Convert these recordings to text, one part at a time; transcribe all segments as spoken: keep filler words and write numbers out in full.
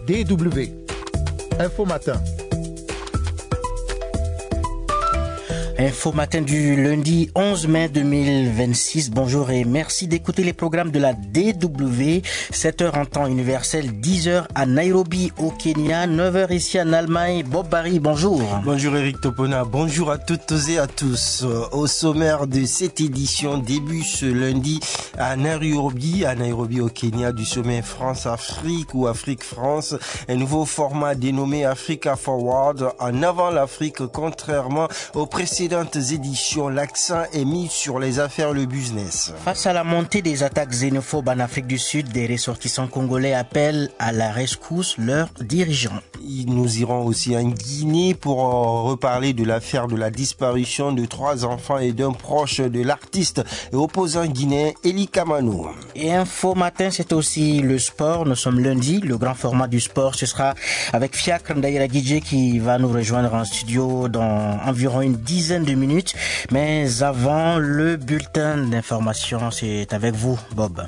D W. Info Matin. Info Matin du lundi onze mai deux mille vingt-six. Bonjour et merci d'écouter les programmes de la D W. sept heures en temps universel, dix heures à Nairobi au Kenya, neuf heures ici en Allemagne. Bob Barry, bonjour. Bonjour Eric Topona, bonjour à toutes et à tous. Au sommaire de cette édition, début ce lundi à Nairobi, à Nairobi au Kenya, du sommet France-Afrique ou Afrique-France. Un nouveau format dénommé Africa Forward. En avant l'Afrique, contrairement aux précédentes éditions, l'accent est mis sur les affaires, le business. Face à la montée des attaques xénophobes en Afrique du Sud, des ressortissants congolais appellent à la rescousse leurs dirigeants. Nous irons aussi en Guinée pour reparler de l'affaire de la disparition de trois enfants et d'un proche de l'artiste et opposant guinéen Eli Kamano. Et Info Matin, c'est aussi le sport. Nous sommes lundi, le grand format du sport, ce sera avec Fiacre Ndaïra Guidje qui va nous rejoindre en studio dans environ une dizaine de minutes. Mais avant, le bulletin d'information, c'est avec vous, Bob.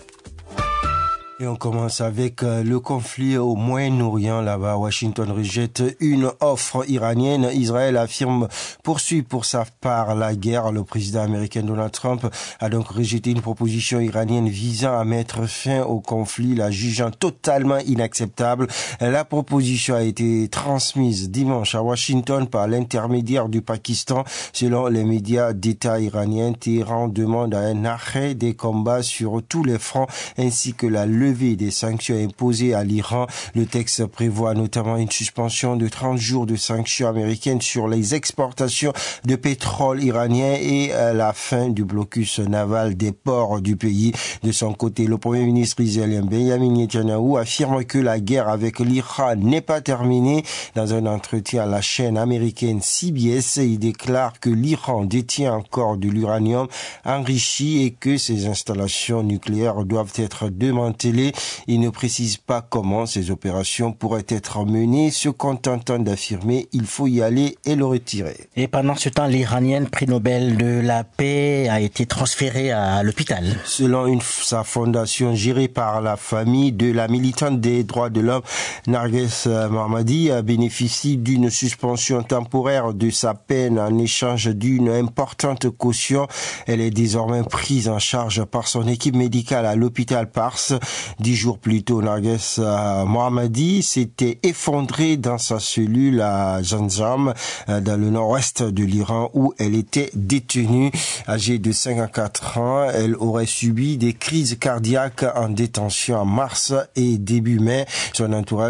Et on commence avec le conflit au Moyen-Orient. Là-bas, Washington rejette une offre iranienne. Israël affirme poursuit pour sa part la guerre. Le président américain Donald Trump a donc rejeté une proposition iranienne visant à mettre fin au conflit, la jugeant totalement inacceptable. La proposition a été transmise dimanche à Washington par l'intermédiaire du Pakistan. Selon les médias d'État iraniens, Téhéran demande un arrêt des combats sur tous les fronts ainsi que la levée des sanctions imposées à l'Iran. Le texte prévoit notamment une suspension de trente jours de sanctions américaines sur les exportations de pétrole iranien et la fin du blocus naval des ports du pays. De son côté, le premier ministre israélien Benjamin Netanyahu affirme que la guerre avec l'Iran n'est pas terminée. Dans un entretien à la chaîne américaine C B S, il déclare que l'Iran détient encore de l'uranium enrichi et que ses installations nucléaires doivent être démantelées. Il ne précise pas comment ces opérations pourraient être menées, se contentant d'affirmer il faut y aller et le retirer. Et pendant ce temps, l'Iranienne prix Nobel de la paix a été transférée à l'hôpital. Selon une, sa fondation gérée par la famille de la militante des droits de l'homme, Narges Mohammadi bénéficie d'une suspension temporaire de sa peine en échange d'une importante caution. Elle est désormais prise en charge par son équipe médicale à l'hôpital Pars. Dix jours plus tôt, Narges Mohammadi s'était effondrée dans sa cellule à Zanjam, dans le nord-ouest de l'Iran, où elle était détenue. Âgée de cinquante-quatre ans, elle aurait subi des crises cardiaques en détention en mars et début mai. Son entourage